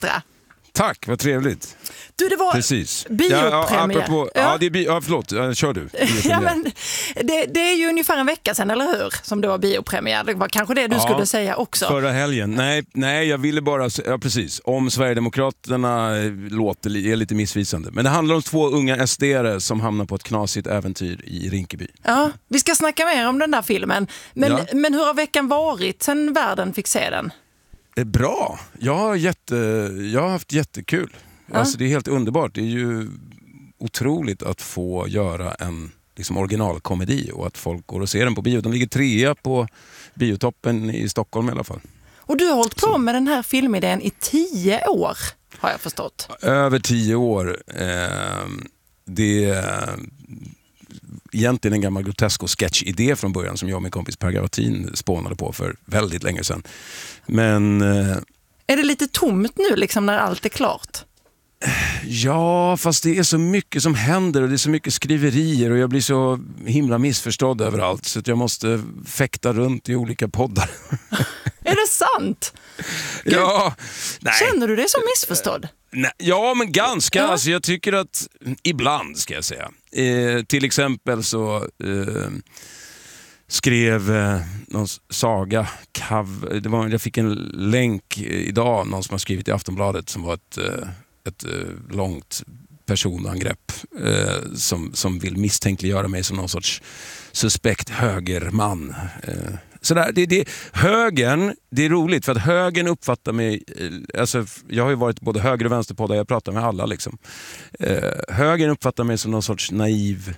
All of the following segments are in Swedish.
etc. Tack, vad trevligt. Du, det var precis. Biopremiär. Förlåt, kör du. Ja, men det är ju ungefär en vecka sedan, eller hur? Som det var biopremiär. Det var kanske det du skulle säga också. Förra helgen. Nej, jag ville bara... Ja, precis. Om Sverigedemokraterna är lite missvisande. Men det handlar om 2 unga SD-are som hamnar på ett knasigt äventyr i Rinkeby. Ja, vi ska snacka mer om den där filmen. Men hur har veckan varit sen världen fick se den? Bra. Jag har haft jättekul. Alltså, det är helt underbart. Det är ju otroligt att få göra en originalkomedi och att folk går och ser den på bio. De ligger 3 på biotoppen i Stockholm i alla fall. Och du har hållit på med den här filmidén i 10 år, har jag förstått. Över 10 år. Det är egentligen en gammal Grotesco-sketch-idé från början som jag och min kompis Per Gavatin spånade på för väldigt länge sedan. Men... Är det lite tomt nu när allt är klart? Ja, fast det är så mycket som händer och det är så mycket skriverier och jag blir så himla missförstådd överallt så att jag måste fäkta runt i olika poddar. Är det sant? Ja. Nej. Känner du dig så missförstådd? Nej, ja, men ganska. Ja. Alltså, jag tycker att ibland, ska jag säga. Till exempel så skrev någon Saga jag fick en länk idag, någon som har skrivit i Aftonbladet som var ett långt personangrepp som vill misstänkliggöra mig som någon sorts suspekt högerman. Sådär, högern, det är roligt för att högern uppfattar mig, alltså jag har ju varit både höger- och vänsterpoddar, jag pratar med alla högern uppfattar mig som någon sorts naiv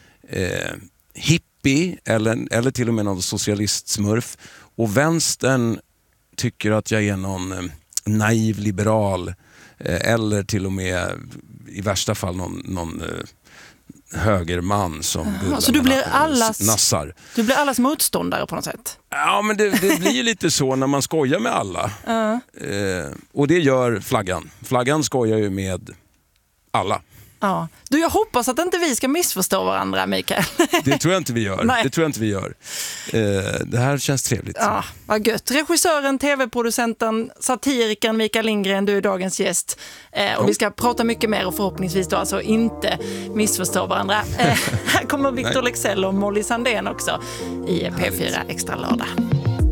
hippie eller till och med någon socialistsmurf, och vänstern tycker att jag är någon naiv liberal eller till och med i värsta fall någon högerman som så du blir nassar. Du blir allas motståndare på något sätt? Ja, men det blir lite så när man skojar med alla. Och det gör Flaggan. Flaggan skojar ju med alla. Ja. Du, jag hoppas att inte vi ska missförstå varandra, Mikael. Det tror jag inte vi gör. Det här känns trevligt. Ja, vad gött. Regissören, tv-producenten, satirikern Mikael Lindgren, du är dagens gäst. Och vi ska prata mycket mer och förhoppningsvis då alltså inte missförstå varandra. Här kommer Victor Leksell och Molly Sandén också i P4 Extra lördag.